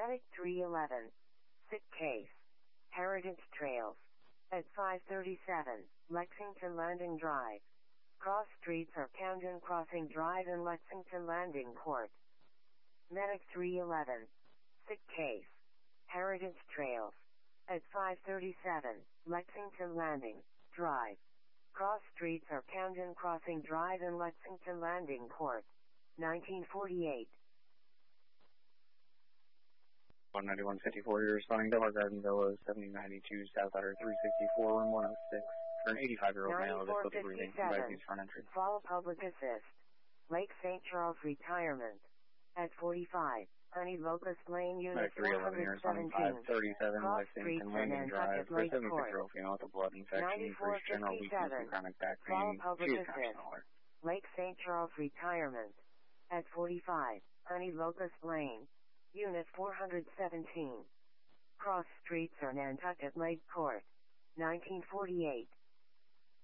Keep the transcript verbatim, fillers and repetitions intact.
Medic three eleven. Sick case. Heritage Trails. At five thirty-seven, Lexington Landing Drive. Cross streets are Camden Crossing Drive and Lexington Landing Court. Medic three eleven. Sick case. Heritage Trails. At five thirty-seven, Lexington Landing Drive. Cross streets are Camden Crossing Drive and Lexington Landing Court. nineteen forty-eight. one ninety-one fifty-four, you're responding to our Garden Villa, seventy ninety-two South Outer three sixty-four, room one oh six. For an eighty-five-year-old male, difficulty breathing, advise use front entry. Follow public assist. Lake Saint Charles Retirement. At forty-five, Honey Locust Lane, Unit three eleven, you're responding five thirty-seven, Lexington Landing Drive. For a seventy-six-year-old female with a blood infection, increased general weakness and chronic back pain, she is conscious. Lake Saint Charles Retirement. At forty-five, Honey Locust Lane. Unit four seventeen. Cross streets are Nantucket Lake Court. nineteen forty-eight.